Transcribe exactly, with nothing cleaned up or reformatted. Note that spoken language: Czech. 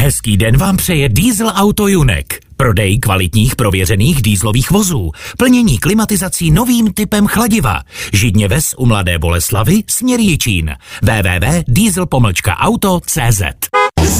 Hezký den vám přeje Diesel Auto Junek. Prodej kvalitních prověřených dieselových vozů. Plnění klimatizací novým typem chladiva. Židně ves u Mladé Boleslavi, směr Jičín. w w w tečka diesel pomlčka auto tečka cz